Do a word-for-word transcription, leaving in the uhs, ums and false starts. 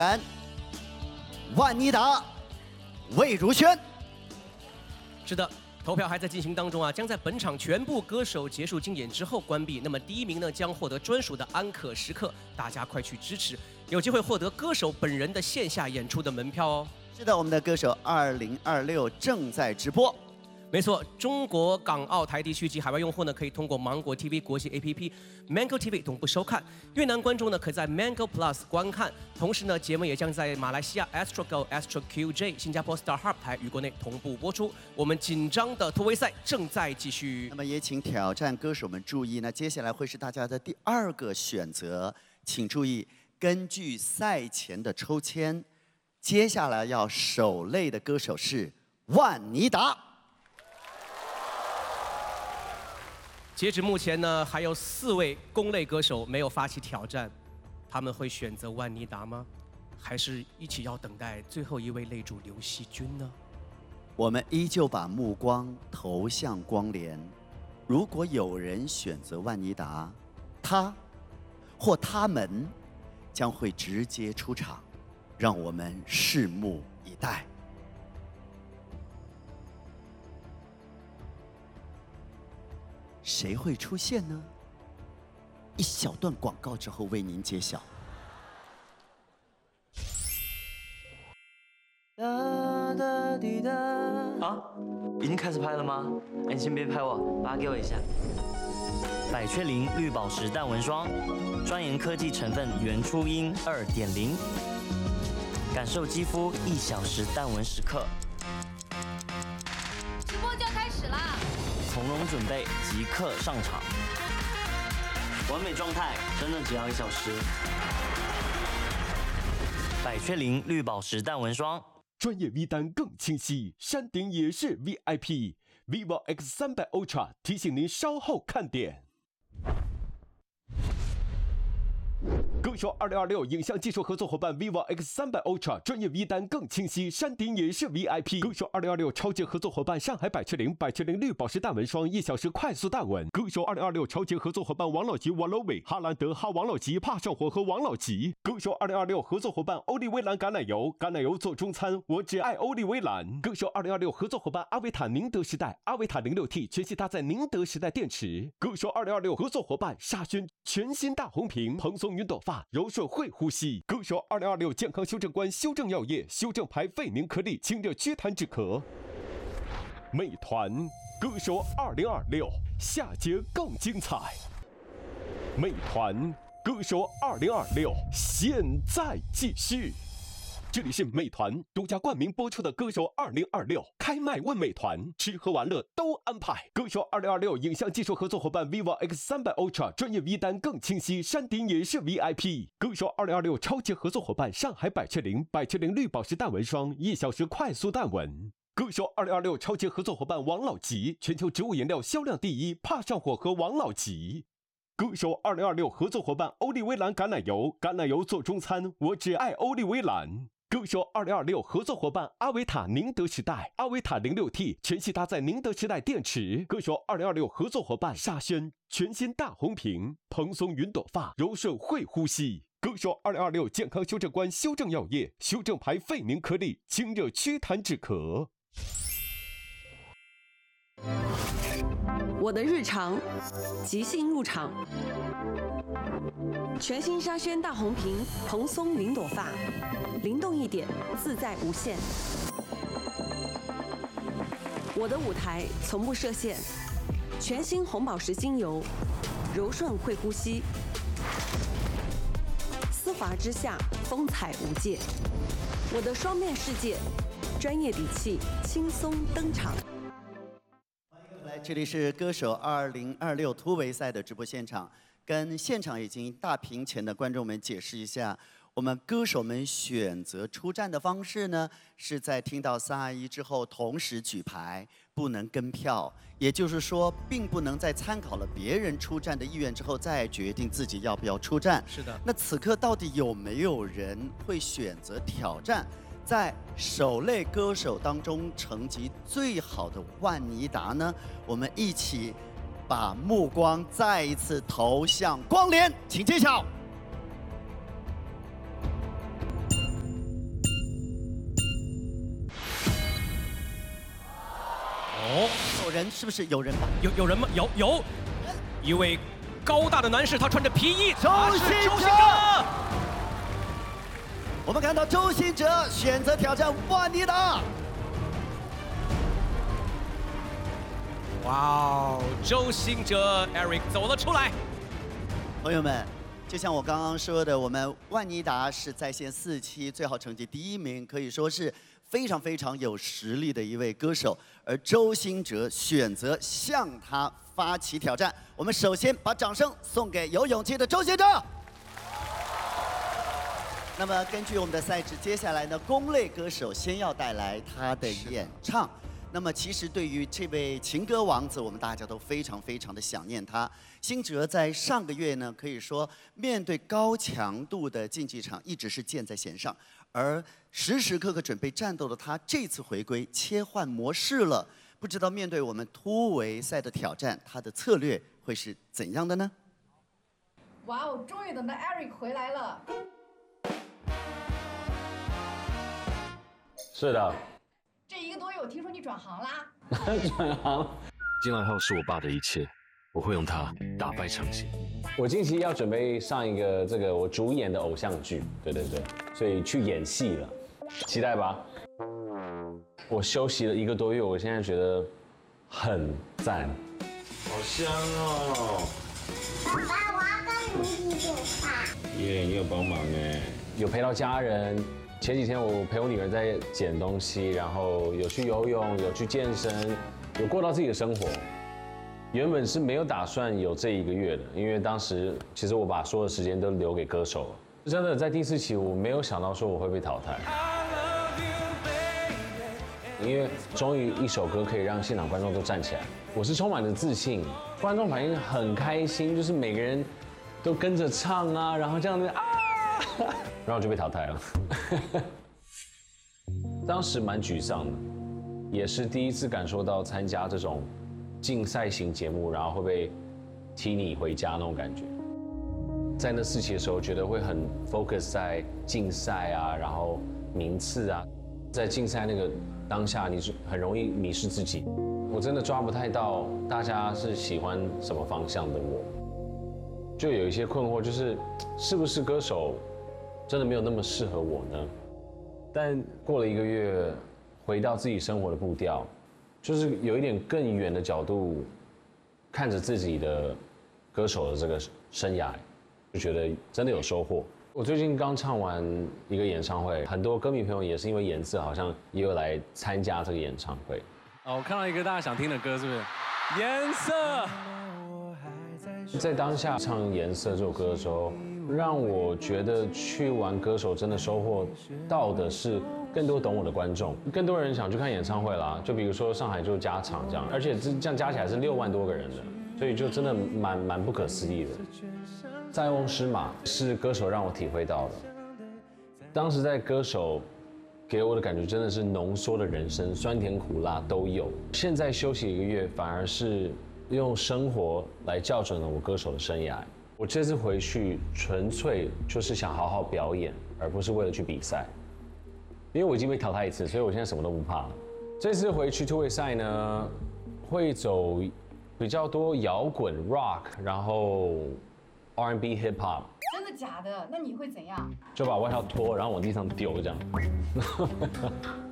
然，万妮达、魏如萱。 是的。 投票还在进行当中啊，将在本场全部歌手结束竞演之后关闭。那么第一名呢，将获得专属的安可时刻，大家快去支持，有机会获得歌手本人的线下演出的门票哦。 是的，我们的歌手二零二六正在直播。 没错，中国、港澳台地区及海外用户呢，可以通过芒果 T V 国际 A P P、Mango T V 同步收看；越南观众呢，可在 Mango Plus 观看。同时呢，节目也将在马来西亚 Astro Go、Astro Q J、新加坡 StarHub 台与国内同步播出。我们紧张的突围赛正在继续。 那么也请挑战歌手们注意，那接下来会是大家的第二个选择，请注意，根据赛前的抽签，接下来要首类的歌手是万妮达。 截止目前呢，还有四位公类歌手没有发起挑战，他们会选择万妮达吗？还是一起要等待最后一位类主刘惜君呢？ 我们依旧把目光投向光联。如果有人选择万妮达，他或他们将会直接出场，让我们拭目以待。 谁会出现呢？一小段广告之后为您揭晓。 哒哒滴哒啊，已经开始拍了吗？哎，你先别拍我，把它给我一下。百雀羚绿宝石淡纹霜，专研科技成分原初音二点零，感受肌肤一小时淡纹时刻。 直播就要开始啦！ 从容准备，即刻上场。完美状态，真的只要一小时。百雀羚绿宝石淡纹霜， 专业 V 单更清晰，山顶也是 V I P。vivo X 三百 Ultra 提醒您稍后看点。 歌手二零二六影像技术合作伙伴 vivo X 三百 Ultra 专业 V 单更清晰，山顶也是 V I P。歌手二零二六超级合作伙伴上海百雀羚百雀羚绿宝石淡纹霜，一小时快速淡纹。歌手二零二六超级合作伙伴王老吉 Walowi 哈兰德哈王老吉怕上火和王老吉。歌手二零二六合作伙伴欧丽薇兰橄榄油，橄榄油做中餐，我只爱欧丽薇兰。歌手二零二六合作伙伴阿维塔宁德时代，阿维塔零六 T 全系搭载宁德时代电池。歌手二零二六合作伙伴沙宣全新大红屏，蓬松云朵发。 柔顺会呼吸，歌手二零二六健康修正官修正药业修正牌肺宁颗粒清热祛痰止咳。美团歌手二零二六下节更精彩。美团歌手二零二六现在继续。 这里是美团独家冠名播出的《歌手二零二六》，开麦问美团，吃喝玩乐都安排。歌手二零二六影像技术合作伙伴 vivo X 三百 Ultra 专业 V 单更清晰，山顶也是 V I P。歌手二零二六超级合作伙伴上海百雀羚百雀羚绿宝石淡纹霜，一小时快速淡纹。 歌手二零二六超级合作伙伴王老吉，全球植物颜料销量第一，怕上火和王老吉。歌手二零二六合作伙伴欧丽薇兰橄榄油，橄榄油做中餐，我只爱欧丽薇兰。歌手二零二六合作伙伴阿维塔宁德时代，阿维塔零六 T 全系搭载宁德时代电池。歌手二零二六合作伙伴沙宣全新大红屏，蓬松云朵发，柔顺会呼吸。歌手二零二六健康修正官修正药业修正牌肺宁颗粒清热祛痰止咳。 我的日常，即兴入场。全新沙宣大红屏，蓬松云朵发，灵动一点，自在无限。我的舞台从不设限，全新红宝石精油，柔顺会呼吸，丝滑之下，风采无界。我的双面世界，专业底气，轻松登场。 来，这里是歌手二零二六突围赛的直播现场，跟现场已经大屏前的观众们解释一下，我们歌手们选择出战的方式呢，是在听到三二一之后同时举牌，不能跟票，也就是说，并不能在参考了别人出战的意愿之后再决定自己要不要出战。 是的。 那此刻到底有没有人会选择挑战？ 在首类歌手当中成绩最好的万妮达呢？我们一起把目光再一次投向光联，请揭晓。 人是不是有人吧？ 有有人吗？有有，一位高大的男士，他穿着皮衣， 周他是星周星哲。 哲。 我们看到周星哲选择挑战万妮达。 哇哦，周星哲 Eric 走了出来。 朋友们，就像我刚刚说的，我们万妮达是在线四期最好成绩第一名，可以说是非常非常有实力的一位歌手。而周星哲选择向他发起挑战。我们首先把掌声送给有勇气的周星哲。那么根据我们的赛制，接下来呢，宫类歌手先要带来他的演唱。那么其实对于这位情歌王子，我们大家都非常非常的想念他。星哲在上个月呢，可以说面对高强度的竞技场，一直是箭在弦上，而时时刻刻准备战斗的他，这次回归切换模式了。不知道面对我们突围赛的挑战，他的策略会是怎样的呢？ 哇哦，终于等到 Eric 回来了。 是的。 这一个多月，我听说你转行啦？ 转行。金来后是我爸的一切，我会用它打败长兴。我近期要准备上一个这个我主演的偶像剧，对对对，所以去演戏了，期待吧。我休息了一个多月，我现在觉得很赞。好香哦！ 爸爸，我要跟你一起煮饭。 耶，你有帮忙哎，有陪到家人。前几天我陪我女儿在捡东西，然后有去游泳，有去健身，有过到自己的生活。原本是没有打算有这一个月的，因为当时其实我把所有的时间都留给歌手了。真的在第四期，我没有想到说我会被淘汰，因为终于一首歌可以让现场观众都站起来，我是充满着自信，观众反应很开心，就是每个人都跟着唱啊，然后这样子啊。然后我就被淘汰了，当时蛮沮丧的，也是第一次感受到参加这种竞赛型节目，然后会被踢你回家那种感觉。在那四期的时候，觉得会很 focus 在竞赛啊，然后名次啊，在竞赛那个当下，你是很容易迷失自己。我真的抓不太到大家是喜欢什么方向的我，就有一些困惑，就是是不是歌手真的没有那么适合我呢？但过了一个月，回到自己生活的步调，就是有一点更远的角度看着自己的歌手的这个生涯，就觉得真的有收获。我最近刚唱完一个演唱会，很多歌迷朋友也是因为颜色，好像也有来参加这个演唱会。 哦，我看到一个大家想听的歌，是不是？颜色。 在当下唱《颜色》这首歌的时候，让我觉得去玩歌手真的收获到的是更多懂我的观众，更多人想去看演唱会啦。就比如说上海就加场这样，而且这样加起来是六万多个人的，所以就真的蛮蛮不可思议的。塞翁失马是歌手让我体会到的，当时在歌手给我的感觉真的是浓缩的人生，酸甜苦辣都有。现在休息一个月，反而是用生活来校准了我歌手的生涯。我这次回去纯粹就是想好好表演，而不是为了去比赛。因为我已经被淘汰一次，所以我现在什么都不怕了。这次回去突围赛呢，会走比较多摇滚、rock， 然后 R and B、hip hop。 真的假的？那你会怎样？ 就把外套脱，然后往地上丢这样。